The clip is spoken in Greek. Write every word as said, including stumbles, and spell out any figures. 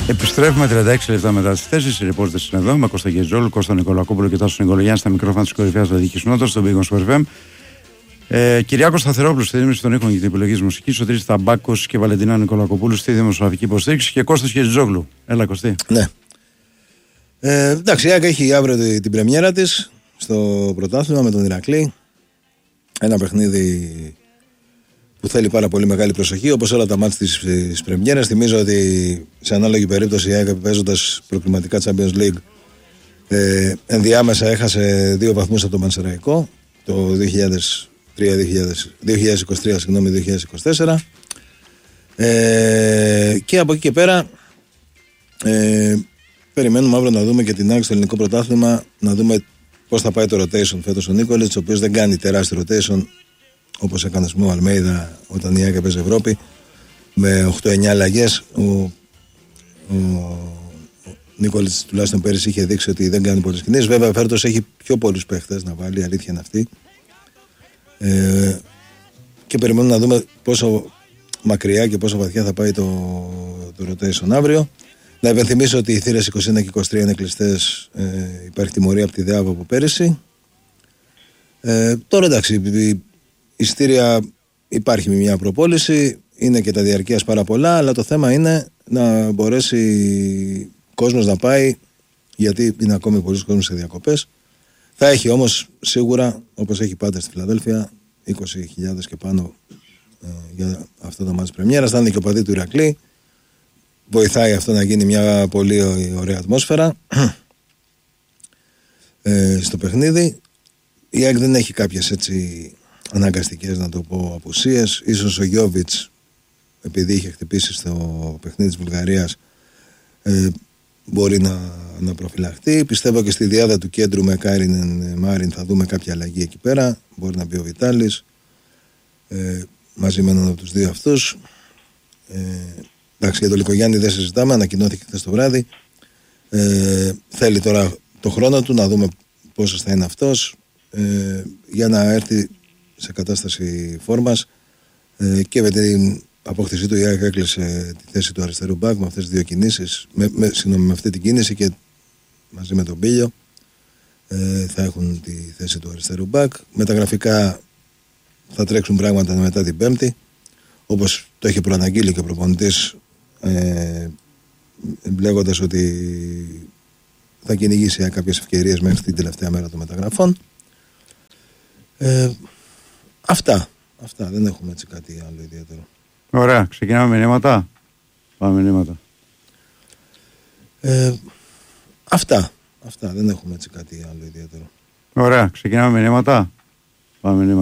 Επιστρέφουμε τριάντα έξι λεπτά μετά τις τέσσερις. Οι ρεπόρτες είναι εδώ με Κώστα Γετζόλου, Κώστα Νικολακόπουλο και Τάσο Νικολογιάννη στα μικρόφωνα της κορυφαίας Αττικής Νότας, στον Big Wings εφ εμ. Ε, Κυριάκος Σταθερόπουλος στη δίμηση των ήχων και την επιλογή της μουσικής, Σωτήρης Ταμπάκος και Βαλεντίνα Νικολακοπούλου στη δημοσιογραφική υποστήριξη και Κώστας Γετζόλου. Έλα, Κωστή. Ναι. Ε, εντάξει, η ΑΕΚ έχει αύριο την, την πρεμιέρα της στο πρωτάθλημα με τον Ηρακλή. Ένα παιχνίδι που θέλει πάρα πολύ μεγάλη προσοχή, όπως όλα τα μάτς της, της πρεμιέρας. Θυμίζω ότι σε ανάλογη περίπτωση η ΑΕΚ, παίζοντας προκριματικά Champions League, ε, ενδιάμεσα έχασε δύο βαθμούς από το Μανσεραϊκό το δύο χιλιάδες είκοσι τρία, συγγνώμη, δύο χιλιάδες είκοσι τέσσερα. Ε, και από εκεί και πέρα ε, περιμένουμε αύριο να δούμε και την ΑΕΚ στο ελληνικό πρωτάθλημα, να δούμε πώς θα πάει το rotation φέτος ο Νίκολιτς, ο οποίος δεν κάνει τεράστιο rotation όπως έκανε ας πούμε ο Αλμέιδα όταν η ΑΕΚ έπαιζε Ευρώπη με οκτώ εννιά αλλαγές. Ο, ο, ο Νίκολιτς τουλάχιστον πέρυσι είχε δείξει ότι δεν κάνει πολλές κινήσεις. Βέβαια φέτος έχει πιο πολλούς παίχτες να βάλει, η αλήθεια είναι αυτή. Ε, και περιμένουμε να δούμε πόσο μακριά και πόσο βαθιά θα πάει το, το rotation αύριο. Να υπενθυμίσω ότι οι θύρες είκοσι ένα και είκοσι τρία είναι κλειστές. Ε, υπάρχει τιμωρία από τη ΔΕΑΒ από πέρυσι. Ε, τώρα εντάξει, η εισιτήρια υπάρχει μια προπόληση, είναι και τα διαρκείας πάρα πολλά, αλλά το θέμα είναι να μπορέσει κόσμος να πάει, γιατί είναι ακόμη πολλοί κόσμος σε διακοπές. Θα έχει όμως σίγουρα, όπως έχει πάντα στη Φιλαδέλφια, είκοσι χιλιάδες και πάνω ε, για αυτό το μάτς πρεμιέρας. Θα είναι και ο παδί του Ηρακλή. Βοηθάει αυτό να γίνει μια πολύ ωραία ατμόσφαιρα ε, στο παιχνίδι. Η ΑΕΚ δεν έχει κάποιες έτσι αναγκαστικές, να το πω, απουσίες. Ίσως ο Γιόβιτς, επειδή είχε χτυπήσει στο παιχνίδι της Βουλγαρίας, ε, μπορεί να, να προφυλαχτεί. Πιστεύω και στη διάδα του κέντρου με Κάριν Μάριν θα δούμε κάποια αλλαγή εκεί πέρα. Μπορεί να μπει ο Βιτάλης ε, μαζί με έναν από τους δύο αυτούς. Ε, εντάξει, για τον Λικογιάννη δεν συζητάμε, ανακοινώθηκε χθες το βράδυ. Ε, θέλει τώρα το χρόνο του να δούμε πόσος θα είναι αυτός ε, για να έρθει σε κατάσταση φόρμας ε, και με την απόκτησή του η ΑΕΚ έκλεισε τη θέση του αριστερού μπακ με αυτές τις δύο κινήσεις, με, με, συγνώμη, με αυτή την κίνηση και μαζί με τον Πίλιο ε, θα έχουν τη θέση του αριστερού μπακ. Μεταγραφικά θα τρέξουν πράγματα μετά την Πέμπτη, όπως το έχει προαναγγείλει και ο προπονητής, ε, λέγοντας ότι θα κυνηγήσει κάποιες ευκαιρίες μέχρι την τελευταία μέρα των μεταγραφών. Ε, αυτά, αυτά, δεν έχουμε έτσι κάτι άλλο ιδιαίτερο. Ωραία, ξεκινάμε μηνύματα. Πάμε μηνύματα. Ε, αυτά, αυτά, δεν έχουμε έτσι κάτι άλλο ιδιαίτερο. Ωραία, ξεκινάμε μηνύματα. Πάμε μηνύματα.